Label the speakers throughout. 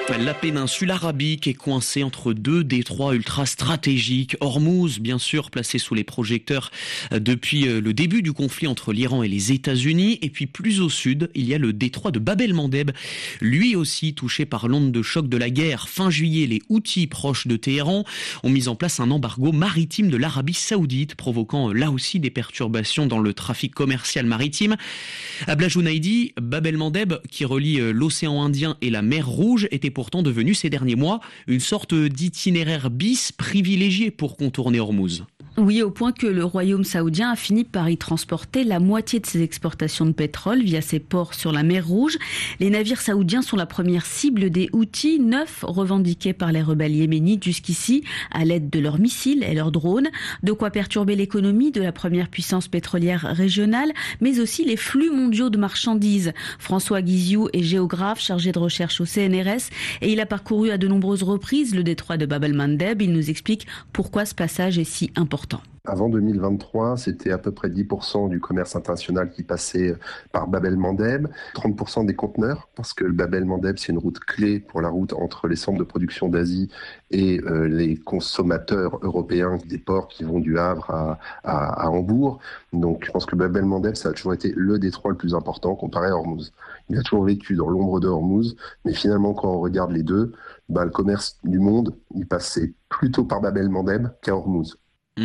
Speaker 1: La péninsule arabique est coincée entre deux détroits ultra stratégiques. Hormuz, bien sûr, placé sous les projecteurs depuis le début du conflit entre l'Iran et les États-Unis. Et puis plus au sud, il y a le détroit de Bab el-Mandeb, lui aussi touché par l'onde de choc de la guerre. Fin juillet, les Houthis proches de Téhéran ont mis en place un embargo maritime de l'Arabie Saoudite, provoquant là aussi des perturbations dans le trafic commercial maritime. Abla Jounaidi, Bab el-Mandeb, qui relie l'océan Indien et la mer Rouge, était pourtant devenu ces derniers mois une sorte d'itinéraire bis privilégié pour contourner Hormuz.
Speaker 2: Oui, au point que le royaume saoudien a fini par y transporter la moitié de ses exportations de pétrole via ses ports sur la mer Rouge. Les navires saoudiens sont la première cible des Houthis, 9 revendiqués par les rebelles yéménites jusqu'ici à l'aide de leurs missiles et leurs drones. De quoi perturber l'économie de la première puissance pétrolière régionale, mais aussi les flux mondiaux de marchandises. François Guiziou est géographe chargé de recherche au CNRS et il a parcouru à de nombreuses reprises le détroit de Bab el-Mandeb. Il nous explique pourquoi ce passage est si important.
Speaker 3: Avant 2023, c'était à peu près 10% du commerce international qui passait par Bab el-Mandeb, 30% des conteneurs, parce que le Bab el-Mandeb, c'est une route clé pour la route entre les centres de production d'Asie et les consommateurs européens des ports qui vont du Havre à Hambourg. Donc je pense que Bab el-Mandeb, ça a toujours été le détroit le plus important comparé à Hormuz. Il a toujours vécu dans l'ombre de Hormuz, mais finalement quand on regarde les deux, le commerce du monde, il passait plutôt par Bab el-Mandeb qu'à Hormuz.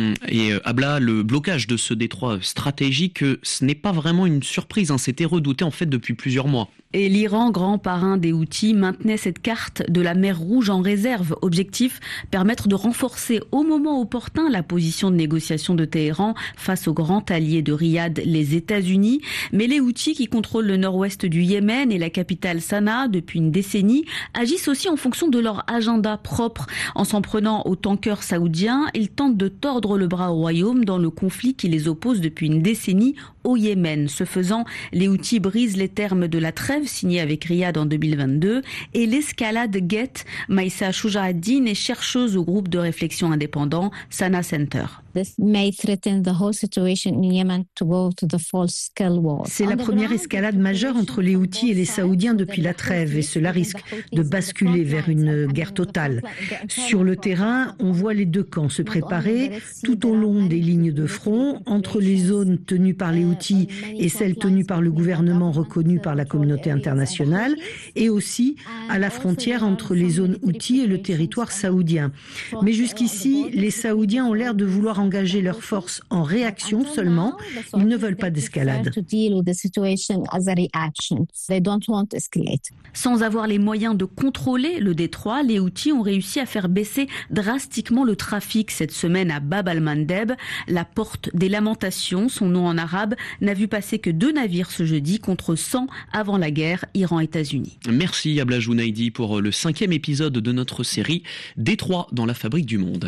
Speaker 1: Et Abla, le blocage de ce détroit stratégique, ce n'est pas vraiment une surprise, c'était redouté en fait depuis plusieurs mois.
Speaker 2: Et l'Iran, grand parrain des Houthis, maintenait cette carte de la mer Rouge en réserve. Objectif, permettre de renforcer au moment opportun la position de négociation de Téhéran face au grand allié de Riyad, les États-Unis. Mais les Houthis, qui contrôlent le nord-ouest du Yémen et la capitale Sanaa depuis une décennie, agissent aussi en fonction de leur agenda propre. En s'en prenant aux tankers saoudiens, ils tentent de tordre le bras au royaume dans le conflit qui les oppose depuis une décennie au Yémen. Ce faisant, les Houthis brisent les termes de la trêve signée avec Riyad en 2022 et l'escalade guette. Maïssa Choujahaddine est chercheuse au groupe de réflexion indépendant Sana Center.
Speaker 4: C'est la première escalade majeure entre les Houthis et les Saoudiens depuis la trêve et cela risque de basculer vers une guerre totale. Sur le terrain, on voit les deux camps se préparer tout au long des lignes de front, entre les zones tenues par les Houthis et celles tenues par le gouvernement reconnu par la communauté internationale, et aussi à la frontière entre les zones Houthis et le territoire saoudien. Mais jusqu'ici, les Saoudiens ont l'air de vouloir engager leurs forces en réaction seulement. Ils ne veulent pas d'escalade.
Speaker 2: Sans avoir les moyens de contrôler le détroit, les Houthis ont réussi à faire baisser drastiquement le trafic cette semaine à Bab el-Mandeb. La porte des lamentations, son nom en arabe, n'a vu passer que 2 navires ce jeudi contre 100 avant la guerre Iran-États-Unis.
Speaker 1: Merci Abla Jounaidi pour le 5e épisode de notre série Détroit dans la fabrique du monde.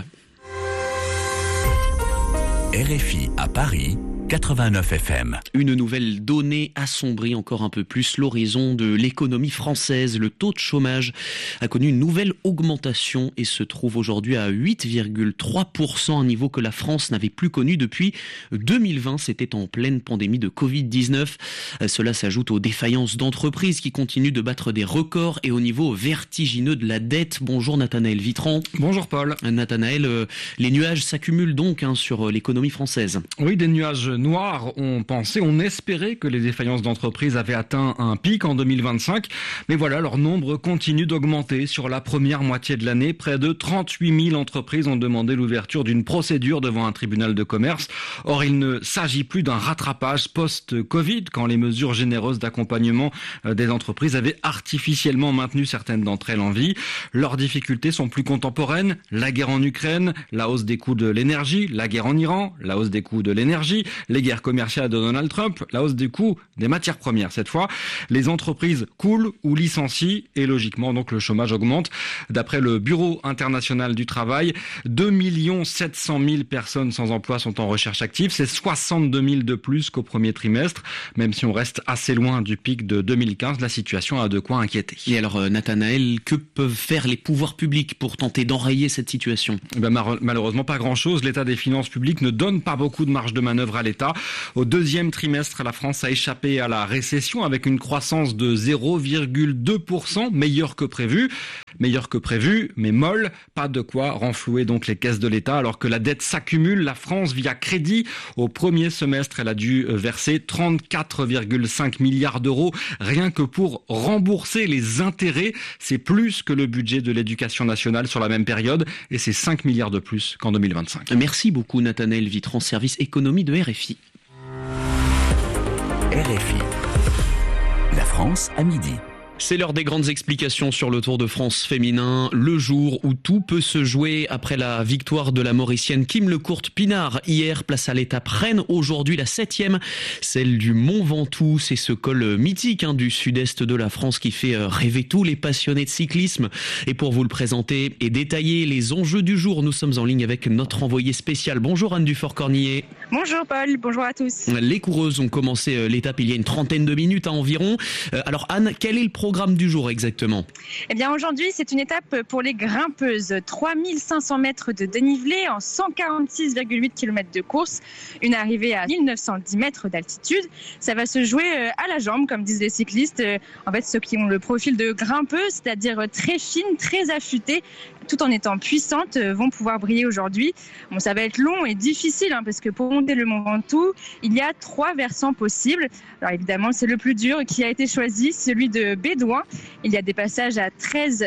Speaker 5: RFI à Paris, 89 FM.
Speaker 1: Une nouvelle donnée assombrit encore un peu plus l'horizon de l'économie française. Le taux de chômage a connu une nouvelle augmentation et se trouve aujourd'hui à 8,3%, un niveau que la France n'avait plus connu depuis 2020. C'était en pleine pandémie de Covid-19. Cela s'ajoute aux défaillances d'entreprises qui continuent de battre des records et au niveau vertigineux de la dette. Bonjour Nathanaël Vitran.
Speaker 6: Bonjour Paul.
Speaker 1: Nathanaël, les nuages s'accumulent donc sur l'économie française.
Speaker 6: Oui, des nuages noirs. On espérait que les défaillances d'entreprises avaient atteint un pic en 2025. Mais voilà, leur nombre continue d'augmenter sur la première moitié de l'année. Près de 38 000 entreprises ont demandé l'ouverture d'une procédure devant un tribunal de commerce. Or, il ne s'agit plus d'un rattrapage post-Covid, quand les mesures généreuses d'accompagnement des entreprises avaient artificiellement maintenu certaines d'entre elles en vie. Leurs difficultés sont plus contemporaines. La guerre en Ukraine, la hausse des coûts de l'énergie, la guerre en Iran, la hausse des coûts de l'énergie, les guerres commerciales de Donald Trump, la hausse des coûts des matières premières. Cette fois, les entreprises coulent ou licencient et logiquement, donc, le chômage augmente. D'après le Bureau international du travail, 2 700 000 personnes sans emploi sont en recherche active. C'est 62 000 de plus qu'au premier trimestre. Même si on reste assez loin du pic de 2015, la situation a de quoi inquiéter.
Speaker 1: Et alors, Nathanaël, que peuvent faire les pouvoirs publics pour tenter d'enrayer cette situation ?
Speaker 6: Malheureusement, pas grand-chose. L'état des finances publiques ne donne pas beaucoup de marge de manœuvre à l'État. Au deuxième trimestre, la France a échappé à la récession avec une croissance de 0,2%, meilleure que prévu. Meilleure que prévu, mais molle. Pas de quoi renflouer donc les caisses de l'État alors que la dette s'accumule. La France, via crédit, au premier semestre, elle a dû verser 34,5 milliards d'euros rien que pour rembourser les intérêts. C'est plus que le budget de l'éducation nationale sur la même période et c'est 5 milliards de plus qu'en 2025.
Speaker 1: Merci beaucoup Nathanaël Vitran, service économie de RFI.
Speaker 5: RFI. La France à midi.
Speaker 1: C'est l'heure des grandes explications sur le Tour de France féminin, le jour où tout peut se jouer après la victoire de la Mauricienne Kim Lecourte-Pinard. Hier, place à l'étape Rennes, aujourd'hui la 7e, celle du Mont Ventoux. C'est ce col mythique du sud-est de la France qui fait rêver tous les passionnés de cyclisme. Et pour vous le présenter et détailler les enjeux du jour, nous sommes en ligne avec notre envoyé spécial. Bonjour Anne Dufort-Cornillet.
Speaker 7: Bonjour Paul, bonjour à tous.
Speaker 1: Les coureuses ont commencé l'étape il y a une trentaine de minutes environ. Alors Anne, quel est le programme du jour exactement?
Speaker 7: Eh bien aujourd'hui, c'est une étape pour les grimpeuses. 3500 mètres de dénivelé en 146,8 km de course. Une arrivée à 1910 mètres d'altitude. Ça va se jouer à la jambe, comme disent les cyclistes. En fait, ceux qui ont le profil de grimpeuses, c'est-à-dire très fines, très affûtées, tout en étant puissantes, vont pouvoir briller aujourd'hui. Bon, ça va être long et difficile parce que pour monter le Mont Ventoux, il y a 3 versants possibles. Alors évidemment, c'est le plus dur qui a été choisi, celui de Bédouin. Il y a des passages à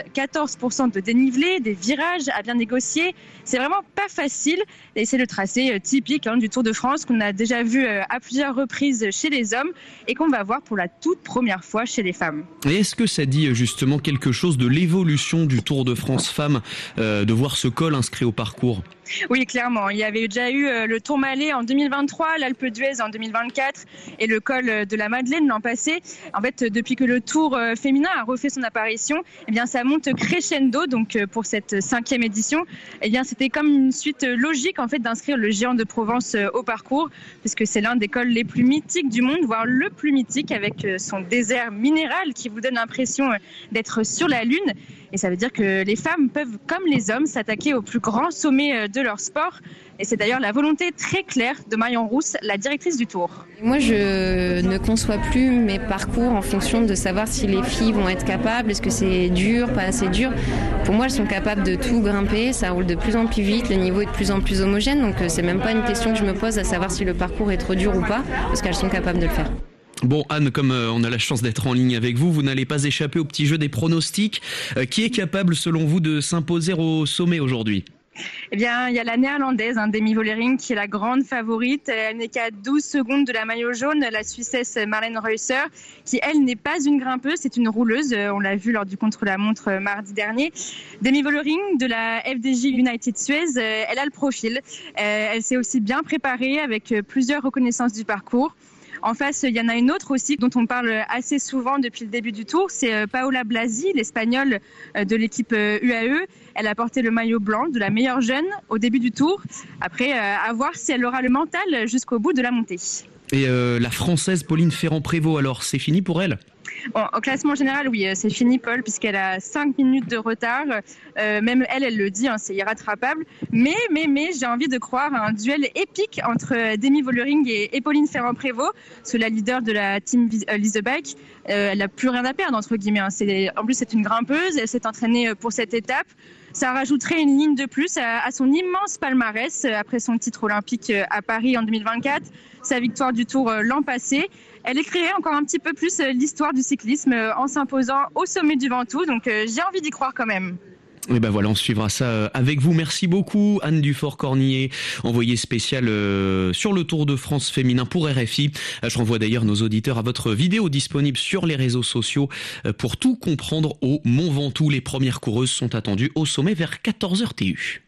Speaker 7: 13-14% de dénivelé, des virages à bien négocier. C'est vraiment pas facile et c'est le tracé typique du Tour de France qu'on a déjà vu à plusieurs reprises chez les hommes et qu'on va voir pour la toute première fois chez les femmes.
Speaker 1: Et est-ce que ça dit justement quelque chose de l'évolution du Tour de France femmes de voir ce col inscrit au parcours?
Speaker 7: Oui, clairement. Il y avait déjà eu le Tourmalet en 2023, l'Alpe d'Huez en 2024 et le col de la Madeleine l'an passé. En fait, depuis que le Tour féminin a refait son apparition, eh bien, ça monte crescendo. Donc, pour cette 5e édition, eh bien, c'était comme une suite logique en fait d'inscrire le Géant de Provence au parcours, puisque c'est l'un des cols les plus mythiques du monde, voire le plus mythique, avec son désert minéral qui vous donne l'impression d'être sur la Lune. Et ça veut dire que les femmes peuvent, comme les hommes, s'attaquer au plus grand sommet de leur sport. Et c'est d'ailleurs la volonté très claire de Marion Rousse, la directrice du Tour.
Speaker 8: Moi, je ne conçois plus mes parcours en fonction de savoir si les filles vont être capables, est-ce que c'est dur, pas assez dur. Pour moi, elles sont capables de tout grimper, ça roule de plus en plus vite, le niveau est de plus en plus homogène. Donc c'est même pas une question que je me pose à savoir si le parcours est trop dur ou pas, parce qu'elles sont capables de le faire.
Speaker 1: Bon Anne, comme on a la chance d'être en ligne avec vous, vous n'allez pas échapper au petit jeu des pronostics. Qui est capable selon vous de s'imposer au sommet aujourd'hui?
Speaker 7: Eh bien, il y a la néerlandaise, Demi Vollering, qui est la grande favorite. Elle n'est qu'à 12 secondes de la maillot jaune, la Suissesse Marlene Reusser, qui, elle, n'est pas une grimpeuse, c'est une rouleuse. On l'a vu lors du contre-la-montre mardi dernier. Demi Vollering, de la FDJ United Suez, elle a le profil. Elle s'est aussi bien préparée avec plusieurs reconnaissances du parcours. En face, il y en a une autre aussi dont on parle assez souvent depuis le début du Tour, c'est Paola Blasi, l'Espagnole de l'équipe UAE. Elle a porté le maillot blanc de la meilleure jeune au début du Tour. Après, à voir si elle aura le mental jusqu'au bout de la montée.
Speaker 1: Et la Française Pauline Ferrand-Prévot, alors c'est fini pour elle?
Speaker 7: Bon, au classement général, oui, c'est fini, Paul, puisqu'elle a 5 minutes de retard. Même elle le dit, c'est irrattrapable. Mais j'ai envie de croire à un duel épique entre Demi Vollering et Pauline Ferrand-Prévôt, c'est la leader de la team Lisebeck. Elle n'a plus rien à perdre, entre guillemets. En plus, c'est une grimpeuse, elle s'est entraînée pour cette étape. Ça rajouterait une ligne de plus à son immense palmarès après son titre olympique à Paris en 2024, sa victoire du Tour l'an passé. Elle écrirait encore un petit peu plus l'histoire du cyclisme en s'imposant au sommet du Ventoux. Donc j'ai envie d'y croire quand même.
Speaker 1: Et ben voilà, on suivra ça avec vous. Merci beaucoup Anne Dufort-Cornillet, envoyée spéciale sur le Tour de France féminin pour RFI. Je renvoie d'ailleurs nos auditeurs à votre vidéo disponible sur les réseaux sociaux pour tout comprendre au Mont Ventoux. Les premières coureuses sont attendues au sommet vers 14h TU.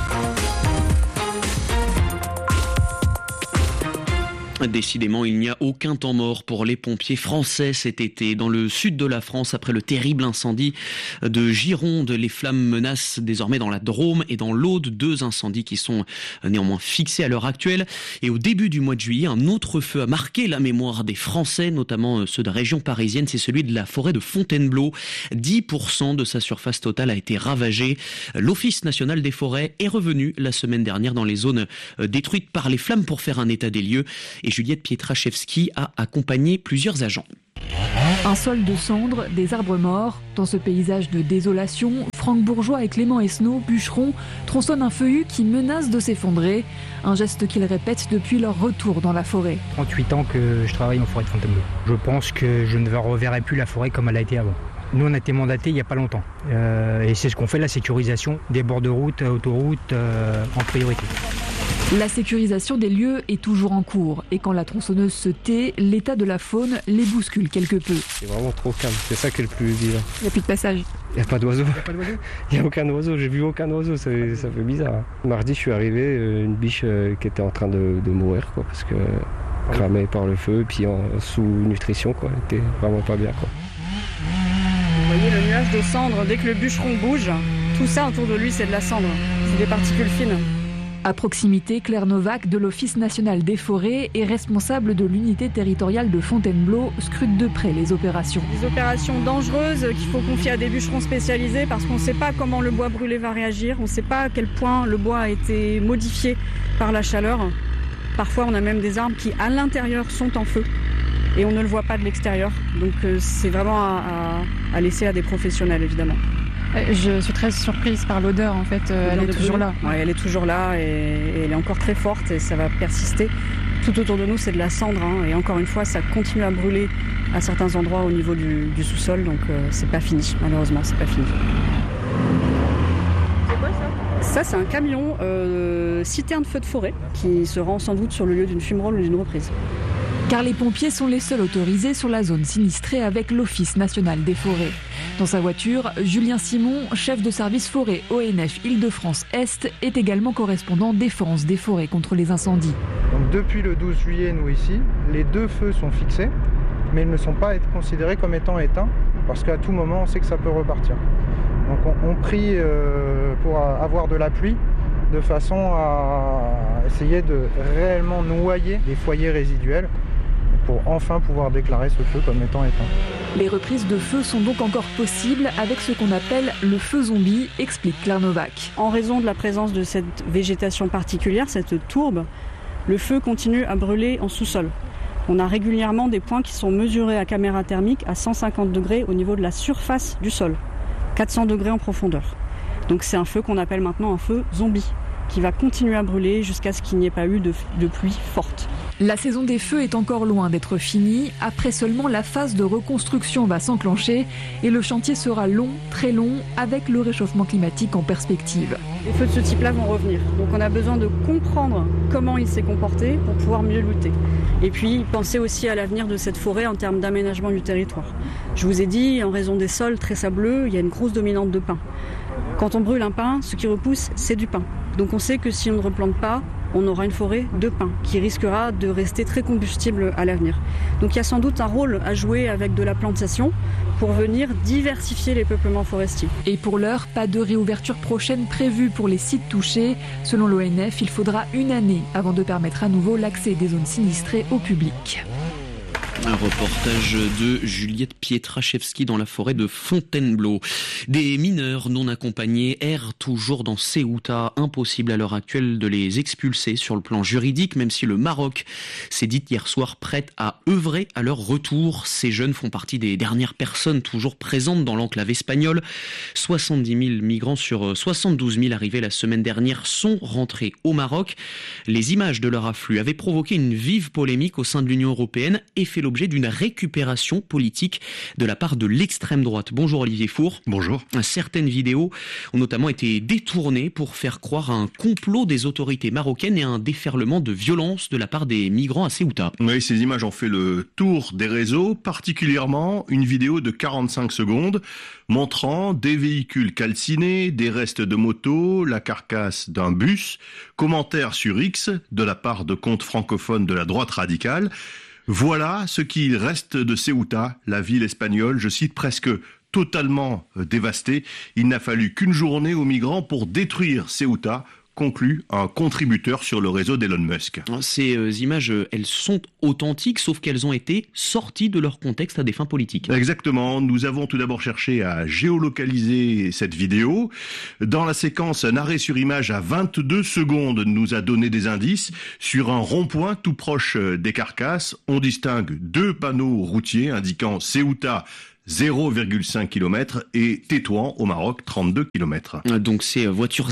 Speaker 1: Décidément, il n'y a aucun temps mort pour les pompiers français cet été. Dans le sud de la France, après le terrible incendie de Gironde, les flammes menacent désormais dans la Drôme et dans l'Aude, 2 incendies qui sont néanmoins fixés à l'heure actuelle. Et au début du mois de juillet, un autre feu a marqué la mémoire des Français, notamment ceux de la région parisienne, c'est celui de la forêt de Fontainebleau. 10% de sa surface totale a été ravagée. L'Office national des forêts est revenu la semaine dernière dans les zones détruites par les flammes pour faire un état des lieux. Et Juliette Pietraszewski a accompagné plusieurs agents.
Speaker 9: Un sol de cendres, des arbres morts. Dans ce paysage de désolation, Franck Bourgeois et Clément Esnault, bûcherons, tronçonnent un feuillu qui menace de s'effondrer. Un geste qu'ils répètent depuis leur retour dans la forêt.
Speaker 10: 38 ans que je travaille en forêt de Fontainebleau. Je pense que je ne reverrai plus la forêt comme elle a été avant. Nous, on a été mandatés il n'y a pas longtemps. Et c'est ce qu'on fait, la sécurisation des bords de route, autoroutes en priorité.
Speaker 9: La sécurisation des lieux est toujours en cours. Et quand la tronçonneuse se tait, l'état de la faune les bouscule quelque peu.
Speaker 11: C'est vraiment trop calme, c'est ça qui est le plus bizarre.
Speaker 9: Il n'y a plus de passage.
Speaker 11: Il n'y a pas d'oiseaux. Il n'y a aucun oiseau, j'ai vu aucun oiseau, ça fait bizarre. Mardi, je suis arrivé, une biche qui était en train de mourir, quoi, parce que cramée par le feu, puis en sous-nutrition, quoi, elle était vraiment pas bien, quoi.
Speaker 12: Vous voyez le nuage de cendres, dès que le bûcheron bouge, tout ça autour de lui c'est de la cendre, c'est des particules fines.
Speaker 9: À proximité, Claire Novak de l'Office national des forêts et responsable de l'unité territoriale de Fontainebleau scrute de près les opérations.
Speaker 12: Des opérations dangereuses qu'il faut confier à des bûcherons spécialisés parce qu'on ne sait pas comment le bois brûlé va réagir, on ne sait pas à quel point le bois a été modifié par la chaleur. Parfois on a même des arbres qui à l'intérieur sont en feu et on ne le voit pas de l'extérieur. Donc c'est vraiment à laisser à des professionnels évidemment.
Speaker 9: Je suis très surprise par l'odeur en fait, elle est toujours là.
Speaker 12: Ouais, elle est toujours là et elle est encore très forte et ça va persister. Tout autour de nous c'est de la cendre et encore une fois ça continue à brûler à certains endroits au niveau du sous-sol donc c'est pas fini, malheureusement c'est pas fini. C'est quoi ça ? Ça c'est un camion citerne feu de forêt qui se rend sans doute sur le lieu d'une fumerole ou d'une reprise.
Speaker 9: Car les pompiers sont les seuls autorisés sur la zone sinistrée avec l'Office national des forêts. Dans sa voiture, Julien Simon, chef de service forêt ONF Île-de-France-Est, est également correspondant défense des forêts contre les incendies.
Speaker 13: Donc depuis le 12 juillet, nous ici, les 2 feux sont fixés, mais ils ne sont pas considérés comme étant éteints, parce qu'à tout moment, on sait que ça peut repartir. Donc on prie pour avoir de la pluie, de façon à essayer de réellement noyer les foyers résiduels, pour enfin pouvoir déclarer ce feu comme étant éteint.
Speaker 9: Les reprises de feu sont donc encore possibles avec ce qu'on appelle le feu zombie, explique Claire Novak.
Speaker 12: En raison de la présence de cette végétation particulière, cette tourbe, le feu continue à brûler en sous-sol. On a régulièrement des points qui sont mesurés à caméra thermique à 150 degrés au niveau de la surface du sol, 400 degrés en profondeur. Donc c'est un feu qu'on appelle maintenant un feu zombie, qui va continuer à brûler jusqu'à ce qu'il n'y ait pas eu de pluie forte.
Speaker 9: La saison des feux est encore loin d'être finie. Après seulement, la phase de reconstruction va s'enclencher et le chantier sera long, très long, avec le réchauffement climatique en perspective.
Speaker 12: Les feux de ce type-là vont revenir. Donc on a besoin de comprendre comment il s'est comporté pour pouvoir mieux lutter. Et puis penser aussi à l'avenir de cette forêt en termes d'aménagement du territoire. Je vous ai dit, en raison des sols très sableux, il y a une grosse dominante de pin. Quand on brûle un pin, ce qui repousse, c'est du pin. Donc on sait que si on ne replante pas, on aura une forêt de pins qui risquera de rester très combustible à l'avenir. Donc il y a sans doute un rôle à jouer avec de la plantation pour venir diversifier les peuplements forestiers.
Speaker 9: Et pour l'heure, pas de réouverture prochaine prévue pour les sites touchés. Selon l'ONF, il faudra 1 année avant de permettre à nouveau l'accès des zones sinistrées au public.
Speaker 1: Un reportage de Juliette Pietraszewski dans la forêt de Fontainebleau. Des mineurs non accompagnés errent toujours dans Ceuta. Impossible à l'heure actuelle de les expulser sur le plan juridique, même si le Maroc s'est dit hier soir prêt à œuvrer à leur retour. Ces jeunes font partie des dernières personnes toujours présentes dans l'enclave espagnole. 70 000 migrants sur 72 000 arrivés la semaine dernière sont rentrés au Maroc. Les images de leur afflux avaient provoqué une vive polémique au sein de l'Union européenne et fait l'objet d'une récupération politique de la part de l'extrême droite. Bonjour Olivier Four.
Speaker 14: Bonjour.
Speaker 1: Certaines vidéos ont notamment été détournées pour faire croire à un complot des autorités marocaines et à un déferlement de violence de la part des migrants à Ceuta.
Speaker 14: Oui, ces images ont fait le tour des réseaux, particulièrement une vidéo de 45 secondes montrant des véhicules calcinés, des restes de motos, la carcasse d'un bus, commentaires sur X de la part de comptes francophones de la droite radicale. Voilà ce qu'il reste de Ceuta, la ville espagnole, je cite, presque totalement dévastée. Il n'a fallu qu'une journée aux migrants pour détruire Ceuta, conclut un contributeur sur le réseau d'Elon Musk.
Speaker 1: Ces images, elles sont authentiques, sauf qu'elles ont été sorties de leur contexte à des fins politiques.
Speaker 14: Exactement. Nous avons tout d'abord cherché à géolocaliser cette vidéo. Dans la séquence, un arrêt sur image à 22 secondes nous a donné des indices. Sur un rond-point tout proche des carcasses, on distingue 2 panneaux routiers indiquant Ceuta 0,5 km et Tétouan au Maroc 32 km.
Speaker 1: Donc ces voitures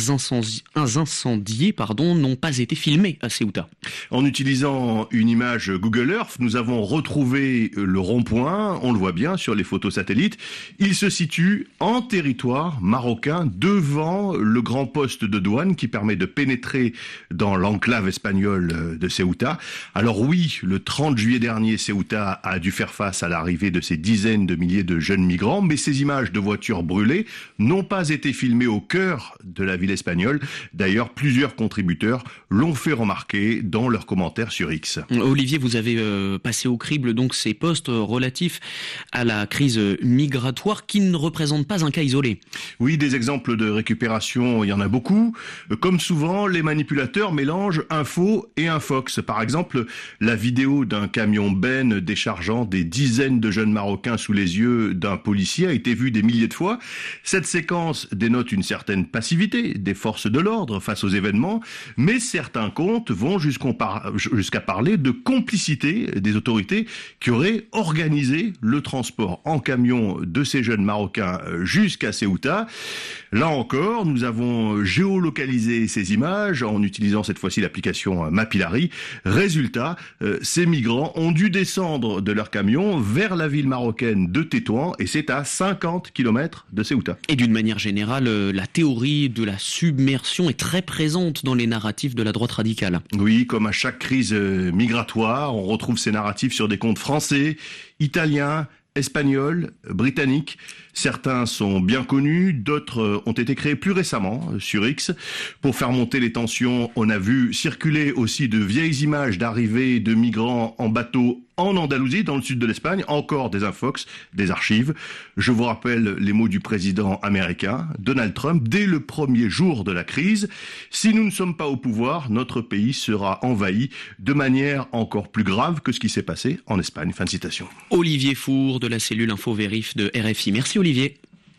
Speaker 1: incendiées n'ont pas été filmées à Ceuta.
Speaker 14: En utilisant une image Google Earth, nous avons retrouvé le rond-point, on le voit bien sur les photos satellites. Il se situe en territoire marocain devant le grand poste de douane qui permet de pénétrer dans l'enclave espagnole de Ceuta. Alors oui, le 30 juillet dernier, Ceuta a dû faire face à l'arrivée de ces dizaines de milliers de jeunes migrants, mais ces images de voitures brûlées n'ont pas été filmées au cœur de la ville espagnole. D'ailleurs, plusieurs contributeurs l'ont fait remarquer dans leurs commentaires sur X.
Speaker 1: Olivier, vous avez passé au crible donc ces posts relatifs à la crise migratoire qui ne représentent pas un cas isolé.
Speaker 14: Oui, des exemples de récupération, il y en a beaucoup. Comme souvent, les manipulateurs mélangent info et infox. Par exemple, la vidéo d'un camion Ben déchargeant des dizaines de jeunes Marocains sous les yeux d'un policier a été vue des milliers de fois. Cette séquence dénote une certaine passivité des forces de l'ordre face aux événements, mais certains comptes vont jusqu'à parler de complicité des autorités qui auraient organisé le transport en camion de ces jeunes Marocains jusqu'à Ceuta. Là encore, nous avons géolocalisé ces images en utilisant cette fois-ci l'application Mapillary. Résultat, ces migrants ont dû descendre de leur camion vers la ville marocaine de Tétouan et c'est à 50 km de Ceuta.
Speaker 1: Et d'une manière générale, la théorie de la submersion est très présente dans les narratifs de la droite radicale.
Speaker 14: Oui, comme à chaque crise migratoire, on retrouve ces narratifs sur des comptes français, italiens, espagnols, britanniques. Certains sont bien connus, d'autres ont été créés plus récemment sur X. Pour faire monter les tensions, on a vu circuler aussi de vieilles images d'arrivée de migrants en bateau en Andalousie, dans le sud de l'Espagne, encore des infox, des archives. Je vous rappelle les mots du président américain, Donald Trump, dès le premier jour de la crise. Si nous ne sommes pas au pouvoir, notre pays sera envahi de manière encore plus grave que ce qui s'est passé en Espagne. Fin de citation.
Speaker 1: Olivier Four de la cellule Info Vérif de RFI. Merci Olivier.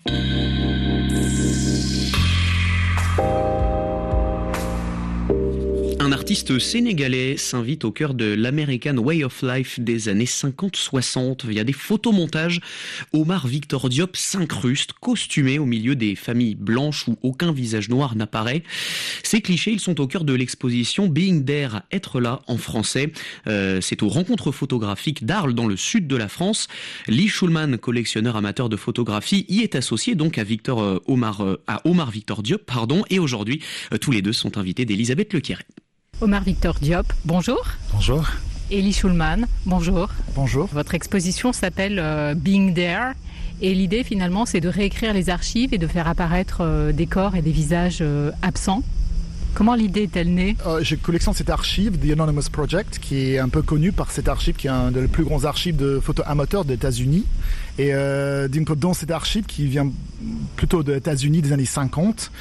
Speaker 1: Un artiste sénégalais s'invite au cœur de l'American Way of Life des années 50-60 via des photomontages. Omar Victor Diop s'incruste, costumé au milieu des familles blanches où aucun visage noir n'apparaît. Ces clichés, ils sont au cœur de l'exposition Being There, être là en français. C'est aux rencontres photographiques d'Arles dans le sud de la France. Lee Schulman, collectionneur amateur de photographie, y est associé donc à Omar Victor Diop, et aujourd'hui, tous les deux sont invités d'Elisabeth Lequéré.
Speaker 15: Omar Victor Diop, bonjour.
Speaker 16: Bonjour.
Speaker 15: Lee Schulman, bonjour.
Speaker 16: Bonjour.
Speaker 15: Votre exposition s'appelle Being There et l'idée finalement c'est de réécrire les archives et de faire apparaître des corps et des visages absents. Comment l'idée est-elle née ?
Speaker 16: Je collectionne cette archive, The Anonymous Project, qui est un peu connu par cette archive, qui est un des plus grands archives de photos amateurs des États-Unis. Et dans cette archive, qui vient plutôt des États-Unis des années 50,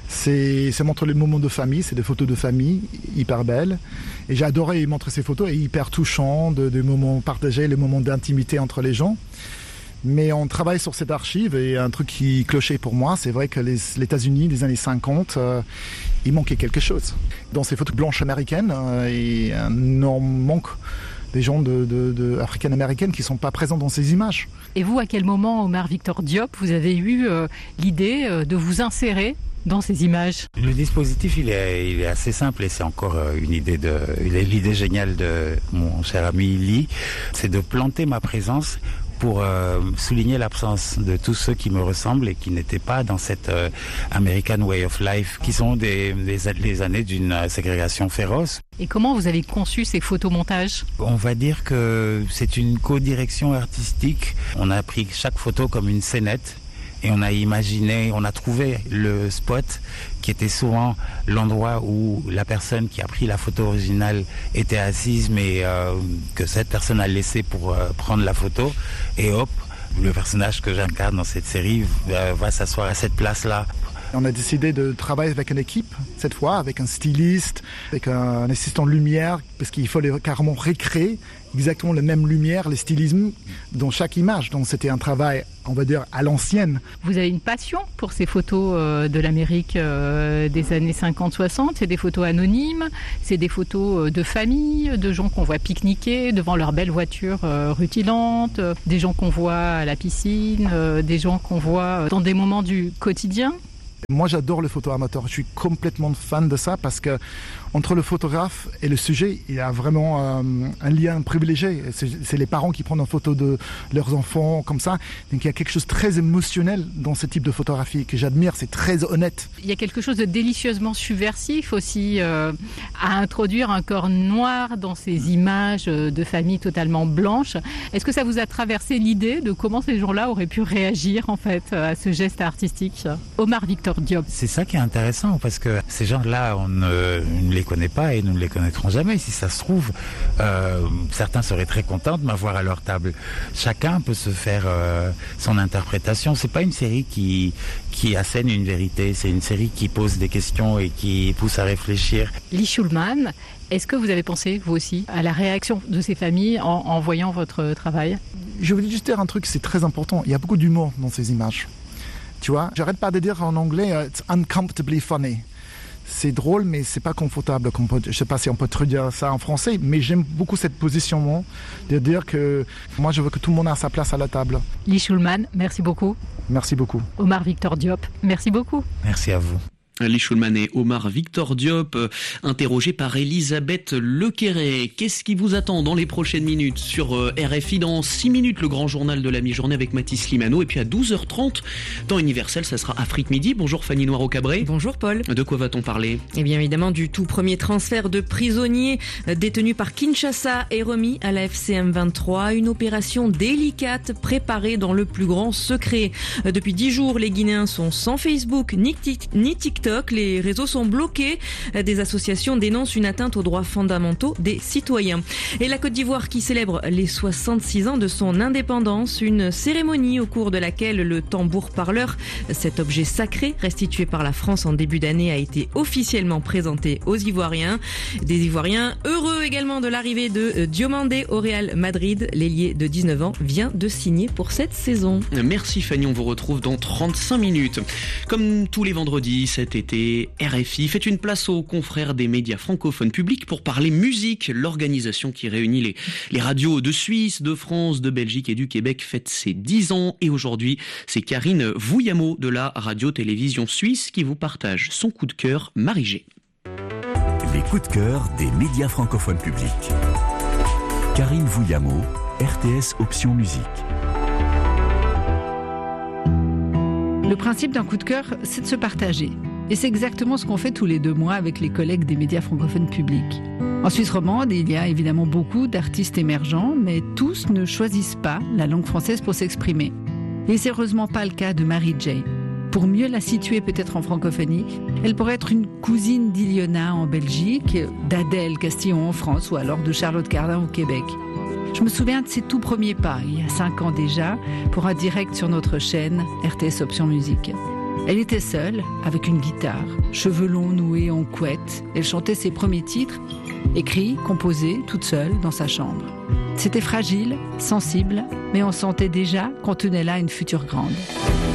Speaker 16: ça montre les moments de famille, c'est des photos de famille hyper belles. Et j'ai adoré montrer ces photos, et hyper touchants, des moments partagés, les moments d'intimité entre les gens. Mais on travaille sur cette archive et un truc qui clochait pour moi, c'est vrai que les États-Unis des années 50, il manquait quelque chose. Dans ces photos blanches américaines, il y a un énorme manque des gens africaines-américaines qui ne sont pas présents dans ces images.
Speaker 15: Et vous, à quel moment, Omar Victor Diop, vous avez eu l'idée de vous insérer dans ces images ?
Speaker 17: Le dispositif, il est assez simple et c'est encore l'idée géniale de mon cher ami Lee, c'est de planter ma présence pour souligner l'absence de tous ceux qui me ressemblent et qui n'étaient pas dans cette American Way of Life, qui sont les années d'une ségrégation féroce.
Speaker 15: Et comment vous avez conçu ces photomontages ?
Speaker 17: On va dire que c'est une co-direction artistique. On a pris chaque photo comme une scénette. Et on a trouvé le spot qui était souvent l'endroit où la personne qui a pris la photo originale était assise, mais que cette personne a laissé pour prendre la photo. Et hop, le personnage que j'incarne dans cette série va s'asseoir à cette place-là.
Speaker 16: On a décidé de travailler avec une équipe, cette fois, avec un styliste, avec un assistant de lumière, parce qu'il fallait carrément recréer exactement la même lumière, les stylismes dans chaque image. Donc c'était un travail, on va dire, à l'ancienne.
Speaker 15: Vous avez une passion pour ces photos de l'Amérique des années 50-60. C'est des photos anonymes, c'est des photos de famille, de gens qu'on voit pique-niquer devant leur belle voiture rutilante, des gens qu'on voit à la piscine, des gens qu'on voit dans des moments du quotidien.
Speaker 16: Moi, j'adore les photos amateurs. Je suis complètement fan de ça parce que entre le photographe et le sujet, il y a vraiment un lien privilégié. C'est les parents qui prennent en photo de leurs enfants comme ça. Donc il y a quelque chose de très émotionnel dans ce type de photographie que j'admire. C'est très honnête.
Speaker 15: Il y a quelque chose de délicieusement subversif aussi à introduire un corps noir dans ces images de famille totalement blanches. Est-ce que ça vous a traversé l'idée de comment ces gens-là auraient pu réagir en fait à ce geste artistique? Omar Victor Diop.
Speaker 17: C'est ça qui est intéressant parce que ces gens-là, on ne les connaît pas et nous ne les connaîtrons jamais. Si ça se trouve, certains seraient très contents de m'avoir à leur table. Chacun peut se faire son interprétation. C'est pas une série qui assène une vérité. C'est une série qui pose des questions et qui pousse à réfléchir.
Speaker 15: Lee Schulman, est-ce que vous avez pensé, vous aussi, à la réaction de ces familles en voyant votre travail?
Speaker 16: Je voulais juste dire un truc, c'est très important. Il y a beaucoup d'humour dans ces images. Tu vois, j'arrête pas de dire en anglais « it's uncomfortably funny ». C'est drôle, mais c'est pas confortable. Je sais pas si on peut traduire ça en français, mais j'aime beaucoup cette position de dire que moi, je veux que tout le monde ait sa place à la table.
Speaker 15: Lee Schulman, merci beaucoup.
Speaker 16: Merci beaucoup.
Speaker 15: Omar Victor Diop, merci beaucoup.
Speaker 17: Merci à vous.
Speaker 1: Lee Schulman et Omar Victor Diop, interrogés par Elisabeth Lequéré. Qu'est-ce qui vous attend dans les prochaines minutes sur RFI? Dans 6 minutes, le grand journal de la mi-journée avec Mathis Limano. Et puis à 12h30, temps universel, ça sera Afrique Midi. Bonjour Fanny Noiro-Cabré.
Speaker 18: Bonjour Paul.
Speaker 1: De quoi va-t-on parler?
Speaker 18: Eh bien évidemment du tout premier transfert de prisonniers détenus par Kinshasa et remis à la FCM 23. Une opération délicate préparée dans le plus grand secret. Depuis 10 jours, les Guinéens sont sans Facebook ni TikTok. Les réseaux sont bloqués. Des associations dénoncent une atteinte aux droits fondamentaux des citoyens. Et la Côte d'Ivoire qui célèbre les 66 ans de son indépendance. Une cérémonie au cours de laquelle le tambour parleur, cet objet sacré restitué par la France en début d'année, a été officiellement présenté aux Ivoiriens. Des Ivoiriens heureux également de l'arrivée de Diomandé au Real Madrid. L'ailier de 19 ans vient de signer pour cette saison.
Speaker 1: Merci Fanny, on vous retrouve dans 35 minutes. Comme tous les vendredis, cet été, RFI fait une place aux confrères des médias francophones publics pour parler musique. L'organisation qui réunit les radios de Suisse, de France, de Belgique et du Québec fête ses 10 ans. Et aujourd'hui, c'est Karine Vouillamo de la radio-télévision suisse qui vous partage son coup de cœur Marie-G.
Speaker 5: Les coups de cœur des médias francophones publics. Karine Vouillamo, RTS Option Musique.
Speaker 19: Le principe d'un coup de cœur, c'est de se partager. Et c'est exactement ce qu'on fait tous les 2 mois avec les collègues des médias francophones publics. En Suisse romande, il y a évidemment beaucoup d'artistes émergents, mais tous ne choisissent pas la langue française pour s'exprimer. Et c'est heureusement pas le cas de Marie-J. Pour mieux la situer peut-être en francophonie, elle pourrait être une cousine d'Iliona en Belgique, d'Adèle Castillon en France ou alors de Charlotte Cardin au Québec. Je me souviens de ses tout premiers pas, il y a 5 ans déjà, pour un direct sur notre chaîne RTS Option Musique. Elle était seule, avec une guitare, cheveux longs noués en couette. Elle chantait ses premiers titres, écrits, composés, toute seule, dans sa chambre. C'était fragile, sensible, mais on sentait déjà qu'on tenait là une future grande.